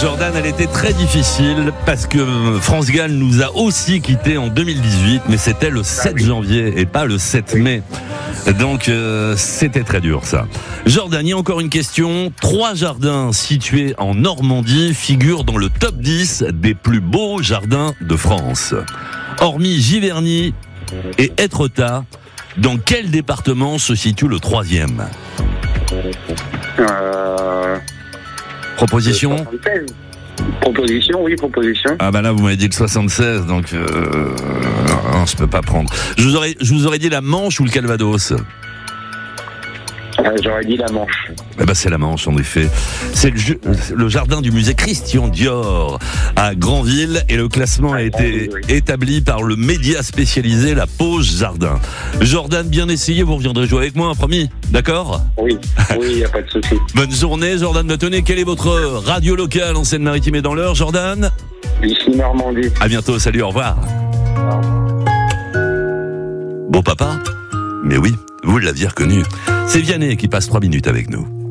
Jordan, elle était très difficile parce que France Gall nous a aussi quittés en 2018, mais c'était le 7 janvier et pas le 7 mai. Donc c'était très dur ça. Jordan, il y a encore une question. 3 jardins situés en Normandie figurent dans le top 10 des plus beaux jardins de France. Hormis Giverny et Étretat, dans quel département se situe le 3e ? Proposition ? 76. Proposition. Ah bah là vous m'avez dit le 76, donc non, je peux pas prendre. Je vous aurais dit la Manche ou le Calvados. J'aurais dit la Manche. Eh ben c'est la Manche en effet. C'est le jardin du musée Christian Dior à Granville et le classement a été établi par le média spécialisé La Pause Jardin. Jordan, bien essayé, vous reviendrez jouer avec moi, promis, d'accord ? Oui, y a pas de souci. Bonne journée Jordan Matonnet. Quelle est votre radio locale en Seine-Maritime et dans l'Eure, Jordan ? Ici Normandie. À bientôt, salut, au revoir. Beau papa ? Mais oui, vous l'aviez reconnu. C'est Vianney qui passe 3 minutes avec nous.